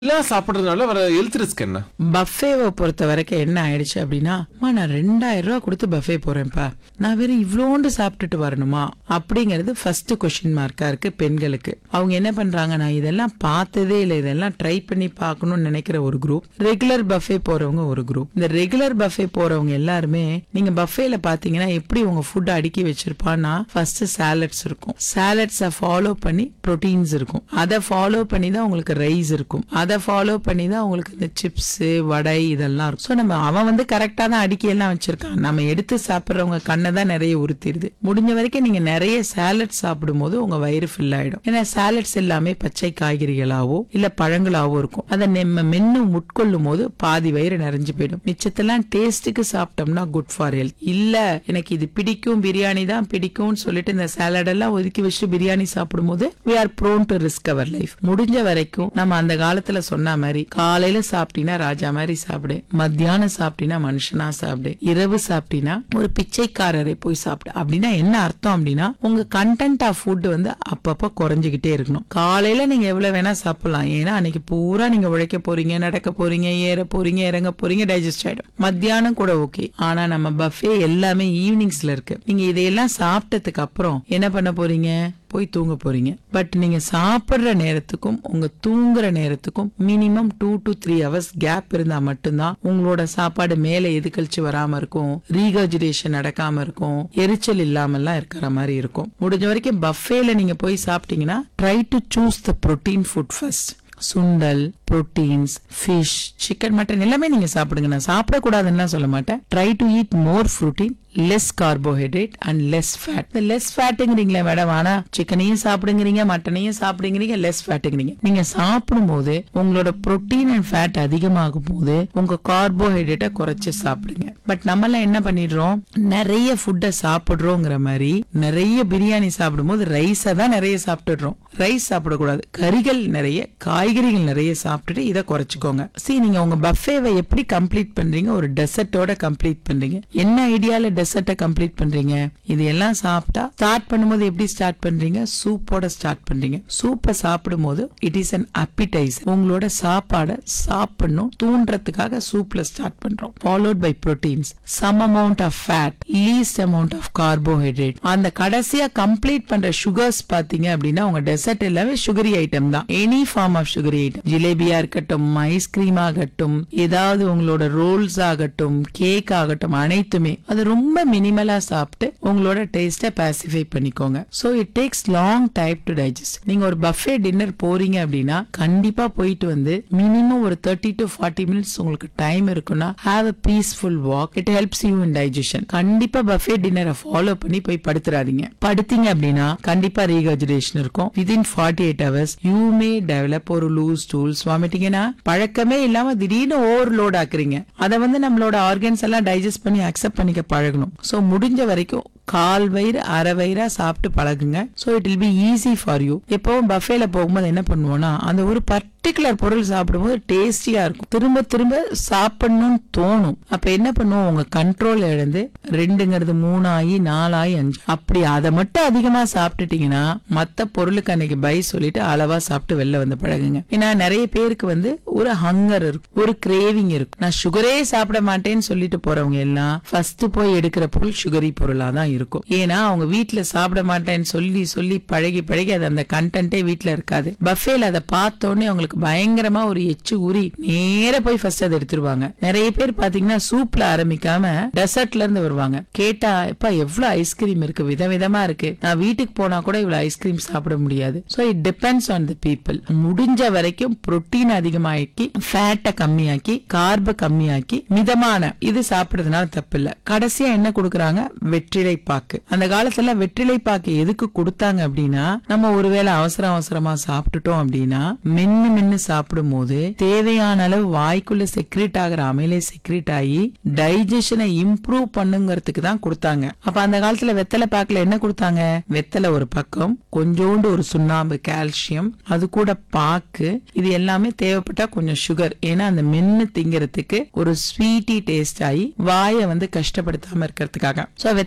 எல்லாம் சாப்பிடுறதுனால வர ஹெல்த் ரிஸ்க் என்ன? பஃபேவை பொறுத்த வரைக்கும் என்ன ஆயிடுச்சு அப்படின்னா, நான் 2000 ரூபாய் கொடுத்து பஃபே போறேன்ப்பா, நான் வெறும் இவ்வளோண்டு சாப்பிட்டுட்டு வரணுமா அப்படிங்கிறது ஃபர்ஸ்ட் கொஸ்டின் மார்க்கா இருக்கு பெண்களுக்கு. அவங்க என்ன பண்றாங்க, நான் இதெல்லாம் பார்த்ததே இல்லை, இதெல்லாம் ட்ரை பண்ணி பார்க்கணும்னு நினைக்கிற ஒரு குரூப், ரெகுலர் பஃபே போறவங்க ஒரு குரூப். இந்த ரெகுலர் பஃபே போறவங்க எல்லாருமே நீங்க பஃபேல பாத்தீங்கன்னா எப்படி உங்க ஃபுட் அடுக்கி வச்சிருப்பான்னா, ஃபர்ஸ்ட் சாலட்ஸ் இருக்கும், சாலட்ஸை ஃபாலோ பண்ணி ப்ரோட்டீன்ஸ் இருக்கும், அதை ஃபாலோ பண்ணி தான் உங்களுக்கு ரைஸ் இருக்கும், அதை ஃபாலோ பண்ணி தான் உங்களுக்கு இந்த சிப்ஸ் வடை இதெல்லாம் இருக்கும். ஸோ நம்ம அவன் கரெக்டா தான் அடுக்கி எல்லாம் வச்சிருக்கான், நம்ம எடுத்து சாப்பிட்றவங்க கண்ணை தான் நிறைய உறுத்திடுது. முடிஞ்ச வரைக்கும் நீங்க நிறைய சாலட் சாப்பிடும் போது உங்க வயிறு ஃபில் ஆயிடும். ஏன்னா சாலட்ஸ் எல்லாமே பச்சை காய்கறிகளாவோ இல்ல பழங்களாவோ இருக்கும், அதை நம்ம மென்னு உட்கொள்ளும் போது பாதி வயிறு நிறைஞ்சு போயிடும். மிச்சத்தெல்லாம் டேஸ்ட்டுக்கு சாப்பிட்டோம்னா குட் ஃபார் ஹெல்த். இல்ல எனக்கு இது பிடிக்கும், பிரியாணி தான் பிடிக்கும்னு சொல்லிட்டு இந்த சாலட் எல்லாம் ஒதுக்கி வச்சு பிரியாணி சாப்பிடும் போது we are prone to risk our life. முடிஞ்ச வரைக்கும் நம்ம அந்த காலத்துல சொன்ன மாதிரி காலையில சாப்பிட்டீங்கன்னா ராஜா மாதிரி சாப்பிடு, மத்தியானம் சாப்பிட்டீங்கன்னா மனுஷனா சாப்பிடு, இரவு சாப்பிட்டீங்கன்னா ஒரு பிச்சைக்காரரை போய் சாப்பிடு. அப்படின்னா என்ன அர்த்தம் அப்படின்னா, உங்க கண்டென்ட் ஆஃப் ஃபுட் அப்பப்ப குறைஞ்சுகிட்டே இருக்கணும். காலையில நீங்க எவ்வளவு வேணா சாப்பிடலாம், ஏன்னா அன்னைக்கு பூரா நீங்க உழைக்க போறீங்க, நடக்க போறீங்க, ஏற போறீங்க, இறங்க போறீங்க, டைஜஸ்ட் ஆயிடும். மத்தியானம் கூட ஓகே, ஆனா நம்ம பஃபே எல்லாமே ஈவினிங்ஸ்ல இருக்கு. நீங்க இதையெல்லாம் சாப்பிட்டதுக்கு அப்புறம் என்ன பண்ண போறீங்க, போய் தூங்க போறீங்க. பட் நீங்க சாப்பிடுற நேரத்துக்கும் உங்க தூங்குற நேரத்துக்கும் மினிமம் 2 to 3 hours கேப் இருந்தா மட்டும்தான் உங்களோட சாப்பாடு மேல எதுக்கழிச்சு வராம இருக்கும், ரீகர்ஜிடேஷன் நடக்காம இருக்கும், எரிச்சல் இல்லாமல்லாம் இருக்கிற மாதிரி இருக்கும். முடிஞ்ச வரைக்கும் பஃபேல நீங்க போய் சாப்பிட்டீங்கன்னா try to choose the protein food first. Sundal, proteins, fish, chicken, mutton எல்லாமே நீங்க சாப்பிடுங்க. நான் சாப்பிடக்கூடாதுன்னு சொல்ல மாட்டேன். Try to eat more protein, less carbohydrate and less fat. இந்த லெஸ் ஃபேட்டுங்கிறீங்களே மேடம், ஆனா சிக்கனையும் சாப்பிடுங்கிறீங்க, மட்டனையும் சாப்பிடுங்கிறீங்க, லெஸ் ஃபேட்டுங்கிறீங்க. நீங்க சாப்பிடும் போது உங்களோட புரோட்டீன் அண்ட் ஃபேட் அதிகமாகும் போது உங்க கார்போஹைட்ரேட்டை குறைச்சு சாப்பிடுங்க. பட் நம்ம எல்லாம் என்ன பண்ணிடுறோம், நிறைய ஃபுட்டை சாப்பிடுறோங்கிற மாதிரி நிறைய பிரியாணி சாப்பிடும் போது ரைஸை தான் நிறைய சாப்பிட்டுடுறோம். ரைஸ் சாப்பிடக்கூடாது, கறிகள் நிறைய, காய்கறிகள் நிறைய சாப்பிட்டுட்டு இதை குறைச்சிக்கோங்க. நீங்க உங்க பஃபேவை எப்படி கம்ப்ளீட் பண்றீங்க, ஒரு டெசர்ட்டோட கம்ப்ளீட் பண்றீங்க. என்ன ஐடியால டெசர்ட்டை கம்ப்ளீட் பண்றீங்க, இது எல்லாம் சாப்பிட்டா ஸ்டார்ட் பண்ணும்போது எப்படி ஸ்டார்ட் பண்றீங்க, சூப்போட ஸ்டார்ட் பண்றீங்க. சூப்பை சாப்பிடும் போது இட் இஸ் an appetizer. உங்களோட சாப்பாடை சாப்பிடணும் தூண்டுறதுக்காக சூப்ல ஸ்டார்ட் பண்றோம். Followed by proteins, some amount of fat, least amount of carbohydrate. அந்த கடைசியா கம்ப்ளீட் பண்ற சுகர்ஸ் பாத்தீங்க அப்படின்னா உங்க டெசர்ட் எல்லாமே சுகரி ஐட்டம் தான். Any form of sugary item, ஜிலேபியா இருக்கட்டும், ஐஸ்கிரீம் ஆகட்டும், ஏதாவது உங்களோட ரோல்ஸ் ஆகட்டும், கேக் ஆகட்டும், அனைத்துமே அது ரொம்ப மினிமலா சாப்பிட்டு உங்களோட டேஸ்ட பாசிஃபை பண்ணிக்கோங்க. So it takes long time to digest. நீங்க ஒரு பஃபே டின்னர் போறீங்க அப்படின்னா கண்டிப்பா போயிட்டு வந்து மினிமம் ஒரு 30 to 40 minutes உங்களுக்கு டைம் இருக்குன்னா have a peaceful walk. it helps you in digestion. கண்டிப்பா பஃபே டின்னரை ஃபாலோ பண்ணி போய் படுத்துறாதீங்க. படுத்தீங்க அப்படின்னா கண்டிப்பா ரீகர்ஜிடேஷன் இருக்கும். within 48 hours you may develop ஒரு லூஸ் ஸ்டூல்ஸ், வாமிட்டிங்னா பழக்கமே இல்லாம திடீர்னு ஓவர்லோட் ஆக்குறீங்க. அதை நம்மளோட ஆர்கன்ஸ் எல்லாம் டைஜஸ்ட் பண்ணி அக்செப்ட் பண்ணிக்க பழகணும். சோ முடிஞ்ச வரைக்கும் கால் வயிறு அரை வயிறா சாப்பிட்டு பழகுங்க. So it will be easy for you. எப்பவும் பஃபேல போகும்போது என்ன பண்ணுவோம்னா, அந்த ஒரு பர்டிகுலர் பொருள் சாப்பிடும்போது டேஸ்டியா இருக்கும், திரும்ப திரும்ப சாப்பிடணும்னு தோணும். அப்ப என்ன பண்ணுவோம், உங்க கண்ட்ரோல் இழந்து 2ங்கிறது 3 ஆகி 4 ஆகி 5 அப்படி அதை மட்டும் அதிகமா சாப்பிட்டுட்டீங்கன்னா மத்த பொருளுக்கு அன்னைக்கு பை சொல்லிட்டு அளவா சாப்பிட்டு வெளில வந்து பழகுங்க. ஏன்னா நிறைய பேருக்கு ஒரு ஹங்கர் இருக்கும், ஒரு கிரேவிங் இருக்கும். நான் சுகரே சாப்பிட மாட்டேன்னு சொல்லிட்டு போறவங்க எல்லாம் ஃபர்ஸ்ட் போய் எடுக்கிற பொருள் சுகரி பொருளா தான் இருக்கும். ஏன்னா அவங்க வீட்டுல சாப்பிட மாட்டேன்னு சொல்லி சொல்லி பழகி பழகி அது அந்த கண்டென்ட்டே வீட்டுல இருக்காது. பஃபேல அதை பார்த்தோன்னே அவங்களுக்கு பயங்கரமா ஒரு எச்சு ஊறி நேர போய் ஃபர்ஸ்ட் அதை எடுத்துருவாங்க. நிறைய பேர் பாத்தீங்கன்னா சூப்ல ஆரம்பிக்காம டெசர்ட்ல இருந்து வருவாங்க. கேட்டா எப்ப எவ்வளவு ஐஸ்கிரீம் இருக்கு, விதவிதமா இருக்கு, நான் வீட்டுக்கு போனா கூட இவ்வளவு ஐஸ்கிரீம் சாப்பிட முடியாது. So it depends on the people. முடிஞ்ச வரைக்கும் புரோட்டீன் அதிகமாக்கி, ஃபேட்டை கம்மியாக்கி, கார்ப கம்மியாக்கி, மிதமான இது சாப்பிடுறதுனால தப்பு இல்ல. கடைசியா என்ன கொடுக்கறாங்க, வெற்றிலை பாக்கு. அந்த காலத்துல வெற்றிலை பாக்கு எதுக்கு கொடுத்தாங்க அப்படின்னா, நம்ம ஒருவேளை அவசரமா சாப்பிட்டுட்டோம் அப்படின்னா மென்னு சாப்பிடும் போது தேவையான அளவு வாய்க்குள்ள செக்ரேட் ஆகிற அமைலே செக்ரேட் ஆகி டைஜஷனை இம்ப்ரூவ் பண்ணுங்கிறதுக்கு தான் கொடுத்தாங்க. அப்ப அந்த காலத்துல வெத்தலை பாக்குல என்ன கொடுத்தாங்க, வெத்தலை ஒரு பக்கம், கொஞ்சோண்டு ஒரு சுண்ணாம்பு, கால்சியம், அது கூட பாக்கு, இது எல்லாமே தேவைப்பட்டா கொஞ்சம் சுகர். ஏன்னா அந்த மென்னு திங்கிறதுக்கு ஒரு ஸ்வீட்டி டேஸ்ட் ஆகி வாயை கஷ்டப்படுத்தாம இருக்கிறதுக்காக. சோ வெத்தலை பாக்கு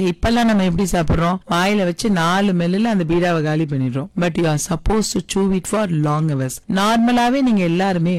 இப்பெல்லாம் நம்ம எப்படி சாப்பிடுறோம், வாயில வச்சு 4 மெல்லுல அந்த பீடாவை காலி பண்ணிடுறோம். But you are suppose to சூ இட் ஃபார் லாங் ஹவர்ஸ். நார்மலாவே நீங்க எல்லாருமே